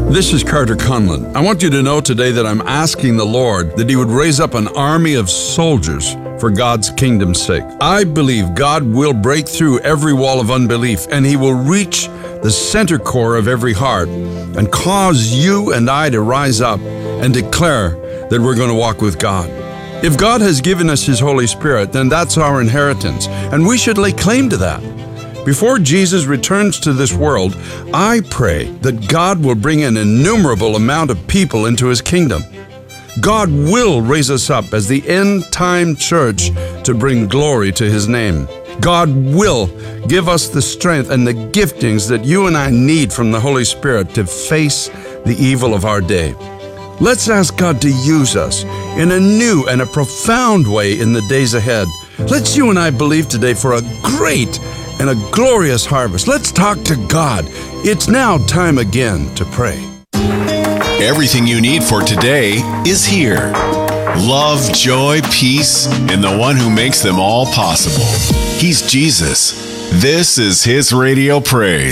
This is Carter Conlon. I want you to know today that I'm asking the Lord that He would raise up an army of soldiers for God's kingdom's sake. I believe God will break through every wall of unbelief, and He will reach the center core of every heart and cause you and I to rise up and declare that we're going to walk with God. If God has given us His Holy Spirit, then that's our inheritance, and we should lay claim to that. Before Jesus returns to this world, I pray that God will bring an innumerable amount of people into His kingdom. God will raise us up as the end-time church to bring glory to His name. God will give us the strength and the giftings that you and I need from the Holy Spirit to face the evil of our day. Let's ask God to use us in a new and a profound way in the days ahead. Let's you and I believe today for a great and a glorious harvest. Let's talk to God. It's now time again to pray. Everything you need for today is here. Love, joy, peace, and the one who makes them all possible. He's Jesus. This is His Radio Praise.